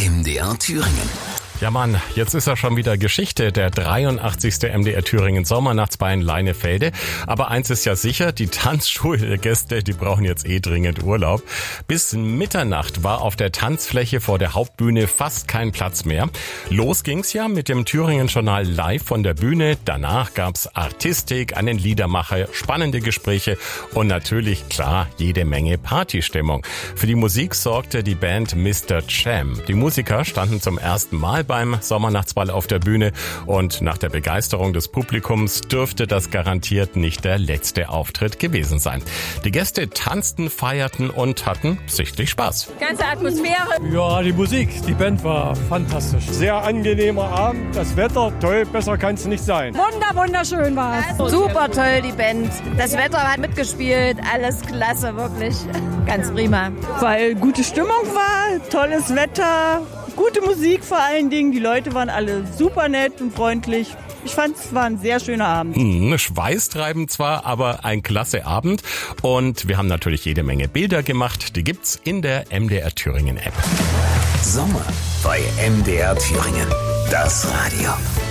MDR Thüringen. Ja Mann, jetzt ist ja schon wieder Geschichte, der 83. MDR Thüringen Sommernachtsball in Leinefelde. Aber eins ist ja sicher, die Tanzschulgäste, die brauchen jetzt dringend Urlaub. Bis Mitternacht war auf der Tanzfläche vor der Hauptbühne fast kein Platz mehr. Los ging's ja mit dem Thüringen Journal live von der Bühne. Danach gab's Artistik, einen Liedermacher, spannende Gespräche und natürlich, klar, jede Menge Partystimmung. Für die Musik sorgte die Band Mr. Cham. Die Musiker standen zum ersten Mal beim Sommernachtsball auf der Bühne und nach der Begeisterung des Publikums dürfte das garantiert nicht der letzte Auftritt gewesen sein. Die Gäste tanzten, feierten und hatten sichtlich Spaß. Ganze Atmosphäre. Ja, die Musik, die Band war fantastisch. Sehr angenehmer Abend, das Wetter toll, besser kann es nicht sein. Wunderschön war es. Super toll, die Band. Das Wetter hat mitgespielt, alles klasse, wirklich. Ganz prima. Weil gute Stimmung war, tolles Wetter, gute Musik vor allen Dingen. Die Leute waren alle super nett und freundlich. Ich fand, es war ein sehr schöner Abend. Schweißtreibend zwar, aber ein klasse Abend. Und wir haben natürlich jede Menge Bilder gemacht. Die gibt's in der MDR Thüringen App. Sommer bei MDR Thüringen. Das Radio.